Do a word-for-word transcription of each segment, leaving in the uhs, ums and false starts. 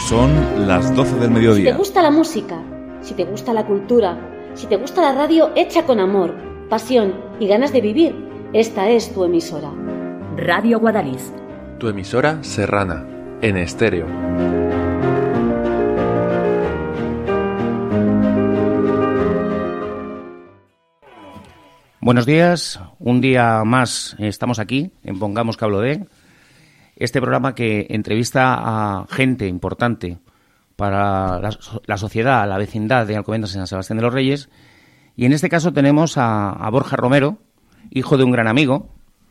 Son las doce del Si mediodía. te gusta la música, si te gusta la cultura, si te gusta la radio hecha con amor, pasión y ganas de vivir, esta es tu emisora. Radio Guadalix. Tu emisora serrana, en estéreo. Buenos días, un día más estamos aquí en Pongamos que hablo de, este programa que entrevista a gente importante para la, la sociedad, la vecindad de Alcobendas en San Sebastián de los Reyes, y en este caso tenemos a, a Borja Romero, hijo de un gran amigo.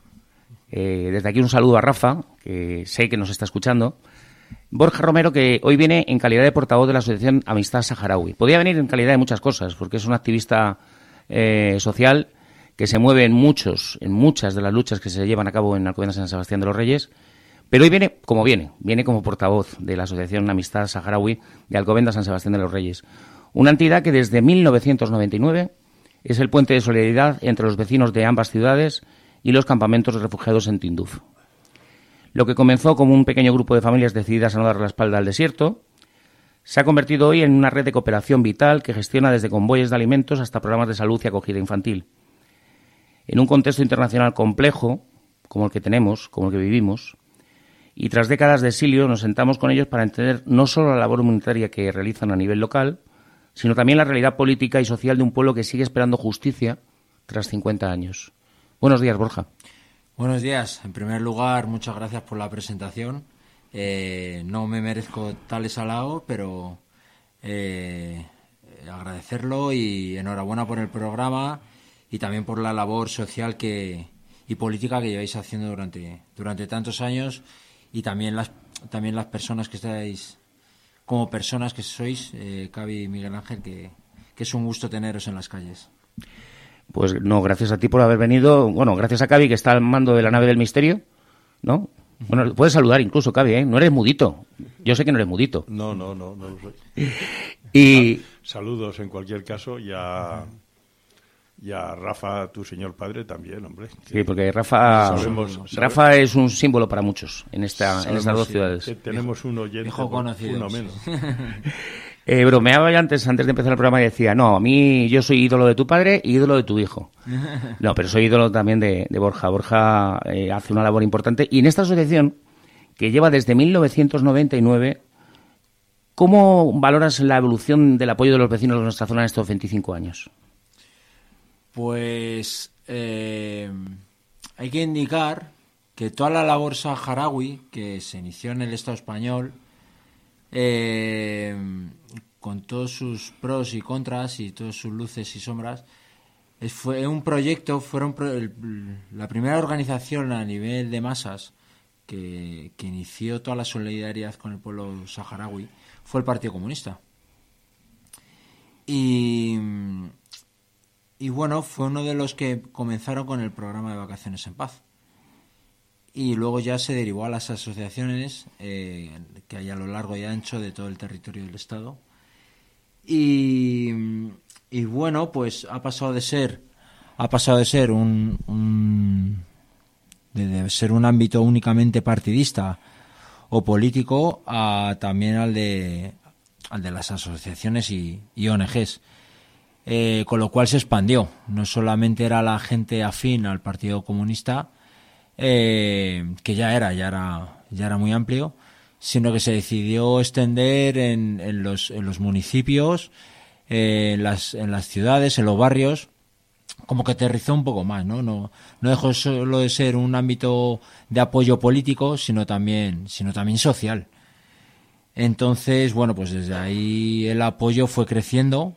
Eh, desde aquí un saludo a Rafa, que sé que nos está escuchando. Borja Romero, que hoy viene en calidad de portavoz de la Asociación Amistad Saharaui. Podía venir en calidad de muchas cosas, porque es un activista eh, social que se mueve en muchos, en muchas de las luchas que se llevan a cabo en Alcobendas en San Sebastián de los Reyes, pero hoy viene como viene, viene como portavoz de la Asociación Amistad Saharaui de Alcobendas San Sebastián de los Reyes, una entidad que desde mil novecientos noventa y nueve es el puente de solidaridad entre los vecinos de ambas ciudades y los campamentos de refugiados en Tinduf. Lo que comenzó como un pequeño grupo de familias decididas a no dar la espalda al desierto, se ha convertido hoy en una red de cooperación vital que gestiona desde convoyes de alimentos hasta programas de salud y acogida infantil. En un contexto internacional complejo, como el que tenemos, como el que vivimos, y tras décadas de exilio nos sentamos con ellos para entender no solo la labor humanitaria que realizan a nivel local, sino también la realidad política y social de un pueblo que sigue esperando justicia tras cincuenta años. Buenos días, Borja. Buenos días. En primer lugar, muchas gracias por la presentación. Eh, no me merezco tales halagos, pero eh, agradecerlo y enhorabuena por el programa y también por la labor social que y política que lleváis haciendo durante durante tantos años, y también las también las personas que estáis como personas que sois, eh, Cavi y Miguel Ángel, que, que es un gusto teneros en las calles. Pues no, gracias a ti por haber venido. Bueno, gracias a Cavi, que está al mando de la nave del misterio, ¿no? Bueno, puedes saludar incluso, Cavi, ¿eh? No eres mudito. Yo sé que no eres mudito. No, no, no, no lo soy. Y saludos en cualquier caso, y a, y a Rafa, tu señor padre, también, hombre. Sí, porque Rafa sabemos, sabemos, Rafa es un símbolo para muchos en esta en estas dos sí, ciudades. Que tenemos un oyente, Hijo conocido, uno menos. Eh, bromeaba yo antes, antes de empezar el programa y decía, no, a mí yo soy ídolo de tu padre y ídolo de tu hijo. No, pero soy ídolo también de, de Borja. Borja eh, hace una labor importante. Y en esta asociación, que lleva desde mil novecientos noventa y nueve, ¿cómo valoras la evolución del apoyo de los vecinos de nuestra zona en estos veinticinco años? Pues eh, hay que indicar que toda la labor saharaui que se inició en el Estado español, eh, con todos sus pros y contras y todas sus luces y sombras, es, fue un proyecto, fueron pro, el, la primera organización a nivel de masas que, que inició toda la solidaridad con el pueblo saharaui fue el Partido Comunista. Y, y bueno, fue uno de los que comenzaron con el programa de Vacaciones en Paz. Y luego ya se derivó a las asociaciones eh, que hay a lo largo y ancho de todo el territorio del Estado. Y, y bueno, pues ha pasado de ser ha pasado de ser un, un de, de ser un ámbito únicamente partidista o político a también al de al de las asociaciones y, y O N Ges. Eh, con lo cual se expandió. No solamente era la gente afín al Partido Comunista, Eh, que ya era, ya era, ya era muy amplio, sino que se decidió extender en, en los, en los municipios, eh, en las, en las ciudades, en los barrios, como que aterrizó un poco más, ¿no? No, no dejó solo de ser un ámbito de apoyo político, sino también, sino también social. Entonces, bueno, pues desde ahí el apoyo fue creciendo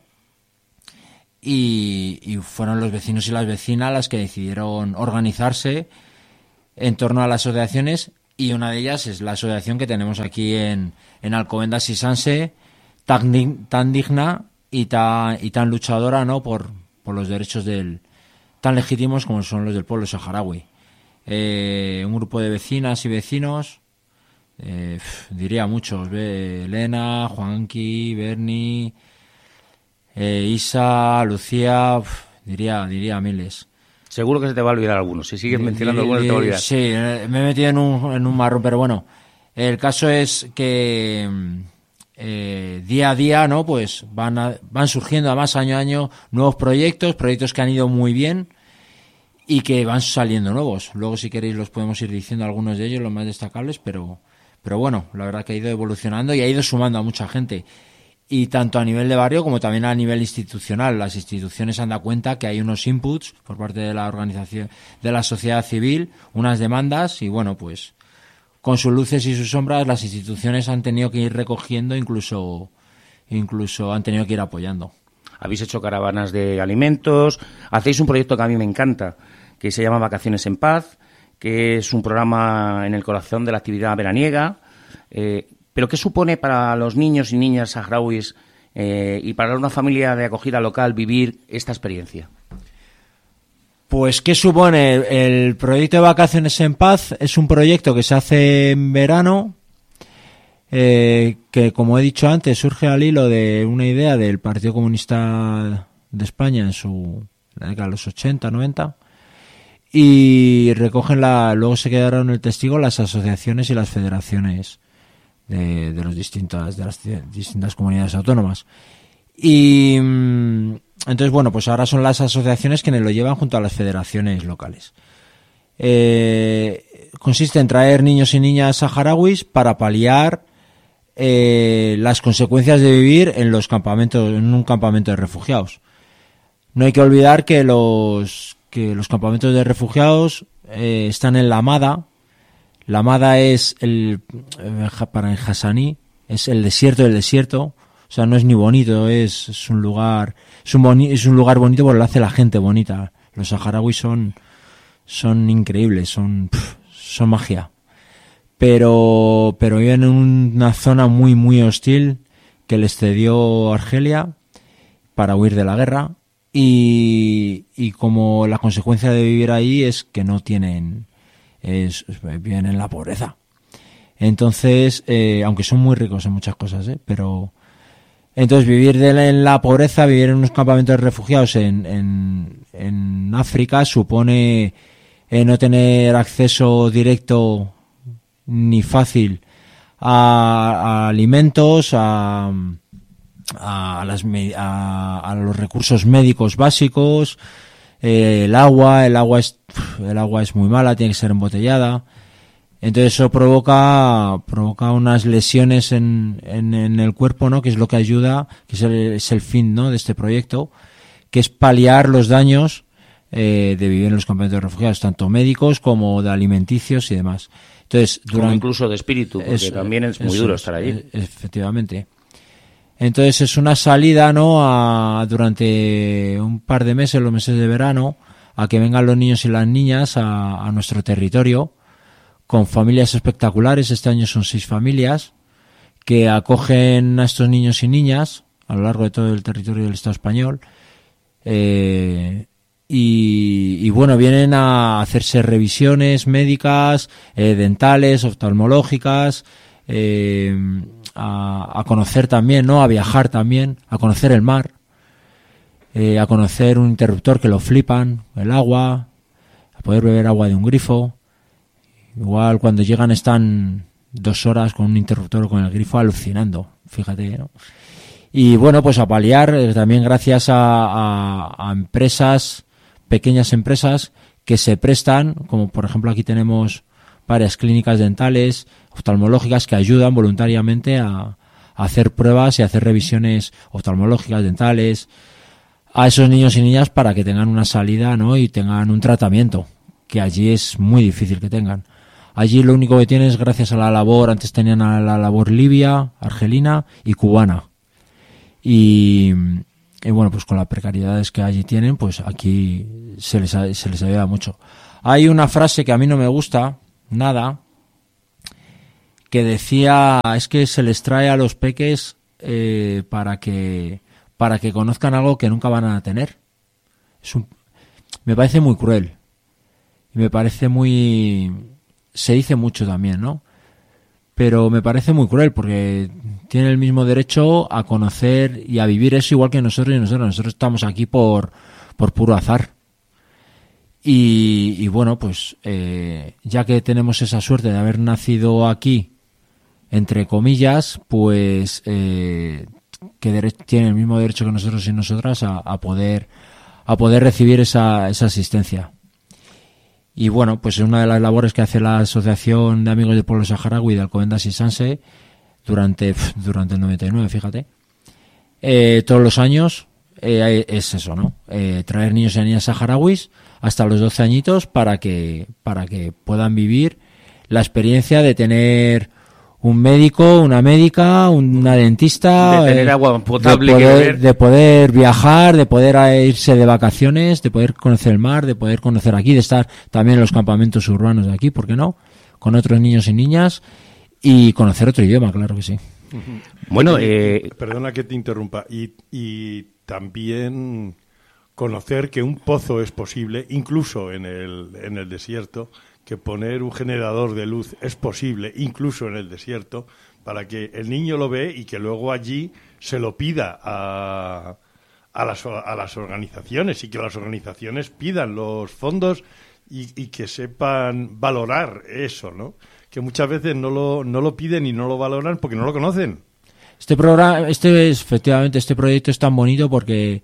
y, y fueron los vecinos y las vecinas las que decidieron organizarse en torno a las asociaciones, y una de ellas es la asociación que tenemos aquí en, en Alcobendas y Sanse, tan, tan digna y tan, y tan luchadora, ¿no?, por, por los derechos del tan legítimos como son los del pueblo saharaui. Eh, un grupo de vecinas y vecinos, eh, diría muchos, Elena, Juanqui, Berni, eh, Isa, Lucía, diría, diría miles. Seguro que se te va a olvidar algunos. Si sigues mencionando algunos, te va a olvidar. Sí, me he metido en un, en un marrón, pero bueno, el caso es que, eh, día a día, ¿no? Pues van, a, van surgiendo además año a año nuevos proyectos, proyectos que han ido muy bien y que van saliendo nuevos. Luego, si queréis, los podemos ir diciendo algunos de ellos, los más destacables, pero, pero bueno, la verdad que ha ido evolucionando y ha ido sumando a mucha gente. Y tanto a nivel de barrio como también a nivel institucional. Las instituciones han dado cuenta que hay unos inputs por parte de la organización, de la sociedad civil, unas demandas y bueno, pues con sus luces y sus sombras las instituciones han tenido que ir recogiendo, incluso, incluso han tenido que ir apoyando. Habéis hecho caravanas de alimentos, hacéis un proyecto que a mí me encanta, que se llama Vacaciones en Paz, que es un programa en el corazón de la actividad veraniega. Eh, ¿Pero qué supone para los niños y niñas saharauis eh, y para una familia de acogida local vivir esta experiencia? Pues, ¿qué supone? El proyecto de Vacaciones en Paz es un proyecto que se hace en verano, eh, que, como he dicho antes, surge al hilo de una idea del Partido Comunista de España en su en la década de los ochenta, noventa, y recogen la, luego se quedaron el testigo las asociaciones y las federaciones De, de los distintas de las distintas comunidades autónomas. Y entonces, bueno, pues ahora son las asociaciones quienes lo llevan junto a las federaciones locales. Eh, consiste en traer niños y niñas saharauis para paliar eh, las consecuencias de vivir en los campamentos, en un campamento de refugiados. No hay que olvidar que los que los campamentos de refugiados eh, están en la Amada. La Amada es el, para el Hassaní, es el desierto del desierto, o sea, no es ni bonito, es, es un lugar, es un boni, es un lugar bonito porque lo hace la gente bonita. Los saharauis son, son increíbles, son, pff, son magia. Pero, pero viven en una zona muy, muy hostil que les cedió Argelia para huir de la guerra y, y como la consecuencia de vivir ahí es que no tienen, Es, viven en la pobreza. Entonces, eh, aunque son muy ricos en muchas cosas, ¿eh? pero entonces vivir de la, en la pobreza, vivir en unos campamentos de refugiados en, en, en África supone eh, no tener acceso directo ni fácil a, a alimentos, a, a, las, a, a los recursos médicos básicos. Eh, el agua, el agua es el agua es muy mala, tiene que ser embotellada. Entonces eso provoca provoca unas lesiones en, en, en el cuerpo, ¿no? Que es lo que ayuda, que es el, es el fin, ¿no? de este proyecto, que es paliar los daños eh, de vivir en los campamentos de refugiados, tanto médicos como de alimenticios y demás. Entonces, durante, como incluso de espíritu, porque es, también es muy duro estar allí. Efectivamente. Entonces es una salida, ¿no? A, durante un par de meses, los meses de verano, a que vengan los niños y las niñas a, a nuestro territorio con familias espectaculares. Este año son seis familias que acogen a estos niños y niñas a lo largo de todo el territorio del Estado español. Eh, y, y bueno, vienen a hacerse revisiones médicas, eh, dentales, oftalmológicas, eh, A, a conocer también, ¿no? A viajar también, a conocer el mar, eh, a conocer un interruptor que lo flipan, el agua, a poder beber agua de un grifo. Igual cuando llegan están dos horas con un interruptor o con el grifo alucinando, fíjate, ¿no? Y bueno, pues a paliar eh, también gracias a, a, a empresas, pequeñas empresas que se prestan, como por ejemplo aquí tenemos varias clínicas dentales, oftalmológicas que ayudan voluntariamente a, a hacer pruebas y a hacer revisiones oftalmológicas, dentales a esos niños y niñas para que tengan una salida, ¿no? Y tengan un tratamiento, que allí es muy difícil que tengan. Allí lo único que tienen es gracias a la labor, antes tenían a la labor libia, argelina y cubana. Y, y bueno, pues con las precariedades que allí tienen, pues aquí se les, se les ayuda mucho. Hay una frase que a mí no me gusta nada, que decía, es que se les trae a los peques eh, para que para que conozcan algo que nunca van a tener. Es un, me parece muy cruel y me parece muy, se dice mucho también, ¿no? Pero me parece muy cruel porque tienen el mismo derecho a conocer y a vivir eso igual que nosotros y nosotros. Nosotros estamos aquí por por puro azar. Y, y bueno, pues eh, ya que tenemos esa suerte de haber nacido aquí, entre comillas, pues eh, que dere- tienen el mismo derecho que nosotros y nosotras a, a poder a poder recibir esa, esa asistencia. Y bueno, pues es una de las labores que hace la Asociación de Amigos del Pueblo Saharaui de Alcobendas y Sanse durante, durante el noventa y nueve, fíjate. Eh, todos los años eh, es eso, ¿no? Eh, traer niños y niñas saharauis hasta los doce añitos para que, para que puedan vivir la experiencia de tener un médico, una médica, una dentista, de tener agua potable, de que poder, beber. de poder viajar, de poder irse de vacaciones, de poder conocer el mar, de poder conocer aquí, de estar también en los campamentos urbanos de aquí, ¿por qué no? Con otros niños y niñas y conocer otro idioma, claro que sí. Bueno, Y- eh, perdona que te interrumpa. Y, y también conocer que un pozo es posible, incluso en el, en el desierto, que poner un generador de luz es posible, incluso en el desierto, para que el niño lo ve y que luego allí se lo pida a, a, las, a las organizaciones y que las organizaciones pidan los fondos y, y que sepan valorar eso, ¿no? Que muchas veces no lo, no lo piden y no lo valoran porque no lo conocen. Este programa, este es, efectivamente, este proyecto es tan bonito porque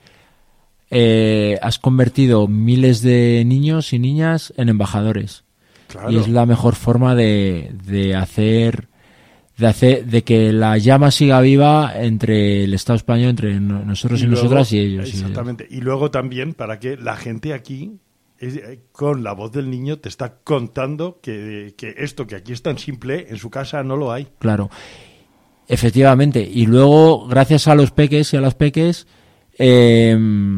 eh, has convertido miles de niños y niñas en embajadores. Claro. Y es la mejor forma de, de hacer de hacer de que la llama siga viva entre el Estado español, entre no- nosotros y, luego- nosotras y ellos. Exactamente. Y luego también para que la gente aquí, eh, con la voz del niño, te está contando que, que esto que aquí es tan simple, en su casa no lo hay. Claro, efectivamente. Y luego, gracias a los peques y a las peques, eh,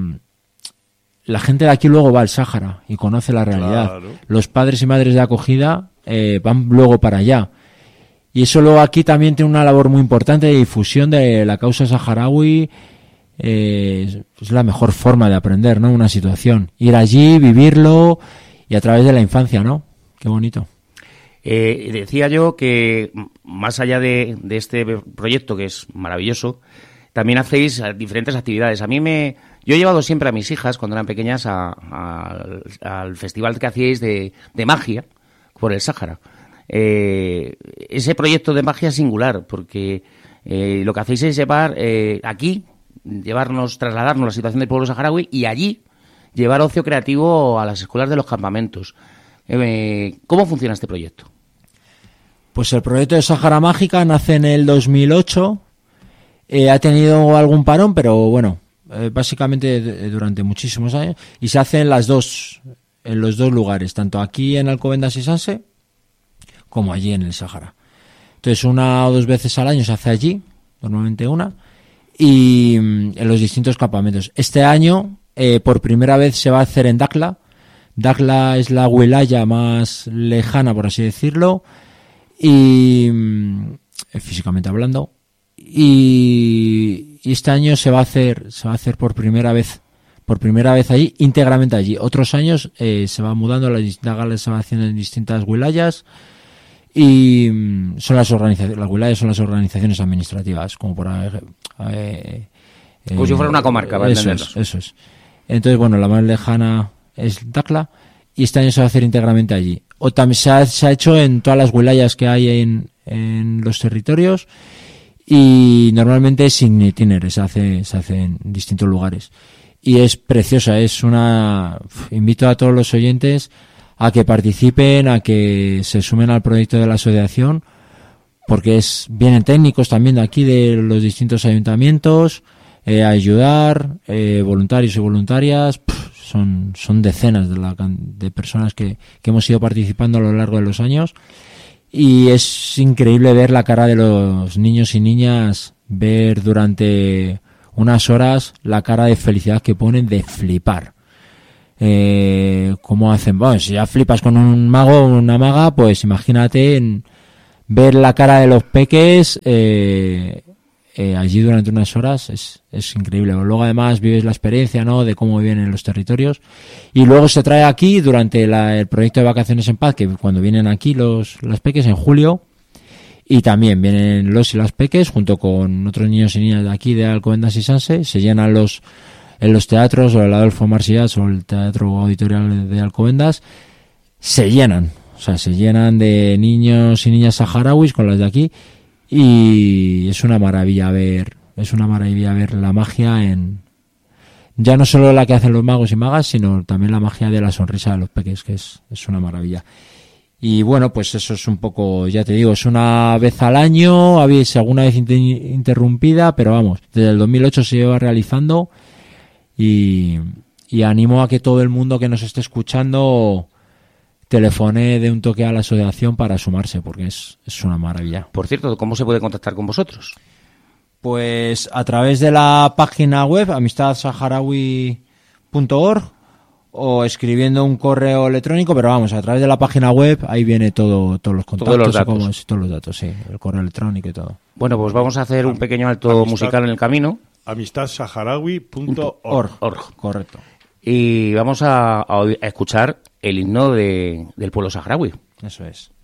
la gente de aquí luego va al Sáhara y conoce la realidad. Claro. Los padres y madres de acogida eh, van luego para allá. Y eso luego aquí también tiene una labor muy importante de difusión de la causa saharaui. Eh, es- es la mejor forma de aprender, ¿no? Una situación. Ir allí, vivirlo y a través de la infancia, ¿no? Qué bonito. Eh, decía yo que m- más allá de, de este proyecto, que es maravilloso, también hacéis eh, diferentes actividades. A mí me... Yo he llevado siempre a mis hijas, cuando eran pequeñas, a- a- al festival que hacíais de, de magia por el Sáhara. Eh, ese proyecto de magia es singular, porque eh, lo que hacéis es llevar eh, aquí, llevarnos, trasladarnos la situación del pueblo saharaui y allí llevar ocio creativo a las escuelas de los campamentos. Eh, ¿Cómo funciona este proyecto? Pues el proyecto de Sáhara Mágica nace en el dos mil ocho. Eh, ha tenido algún parón, pero bueno, eh, básicamente eh, durante muchísimos años. Y se hace en las dos, en los dos lugares, tanto aquí en Alcobendas y Sanse, como allí en el Sáhara. Entonces, una o dos veces al año se hace allí, normalmente una, y mm, en los distintos campamentos. Este año, eh, por primera vez, se va a hacer en Dakhla. Dakhla es la wilaya más lejana, por así decirlo, y mm, físicamente hablando. Y, y este año se va a hacer, se va a hacer por primera vez, por primera vez allí, íntegramente allí. Otros años eh, se va mudando, las distintas galas se van haciendo en distintas wilayas. Y mm, son las organizaciones, las wilayas son las organizaciones administrativas, como por ejemplo, eh, Como si fuera una comarca, para eso entendernos. es, eso es. Entonces, bueno, la más lejana es Dakhla y este año se va a hacer íntegramente allí. O también se ha, se ha hecho en todas las wilayas que hay en, en los territorios y normalmente sin itineres, se hace, se hace en distintos lugares. Y es preciosa, es una... Invito a todos los oyentes a que participen, a que se sumen al proyecto de la asociación, porque es vienen técnicos también de aquí, de los distintos ayuntamientos, eh, a ayudar, eh, voluntarios y voluntarias, pf, son, son decenas de, la, can- de personas que, que hemos ido participando a lo largo de los años, y es increíble ver la cara de los niños y niñas, ver durante unas horas la cara de felicidad que ponen, de flipar. Eh, cómo hacen, bueno, si ya flipas con un mago o una maga, pues imagínate en ver la cara de los peques eh, eh, allí durante unas horas, es, es increíble. Luego además vives la experiencia, ¿no?, de cómo viven en los territorios, y luego se trae aquí durante la, el proyecto de Vacaciones en Paz, que cuando vienen aquí los, los peques en julio, y también vienen los y las peques junto con otros niños y niñas de aquí de Alcobendas y Sanse, se llenan los en los teatros, o el Adolfo Marsías o el Teatro Auditorial de Alcobendas, se llenan, o sea, se llenan de niños y niñas saharauis con las de aquí, y es una maravilla ver, es una maravilla ver la magia en, ya no solo la que hacen los magos y magas, sino también la magia de la sonrisa de los peques, que es, es una maravilla. Y bueno, pues eso es un poco, ya te digo, es una vez al año, habéis alguna vez inter- interrumpida, pero vamos, desde el dos mil ocho se lleva realizando y, y animo a que todo el mundo que nos esté escuchando telefone de un toque a la asociación para sumarse, porque es, es una maravilla. Por cierto, ¿cómo se puede contactar con vosotros? Pues a través de la página web amistad saharaui punto org o escribiendo un correo electrónico, pero vamos, a través de la página web ahí viene todo, todos los contactos, Todos los datos. cómo es, todos los datos, sí, el correo electrónico y todo. Bueno, pues vamos a hacer un pequeño alto Amistad- musical en el camino. amistad saharaui punto org. Org. Correcto. Y vamos a, a oír- a escuchar el himno de, del pueblo saharaui. Eso es.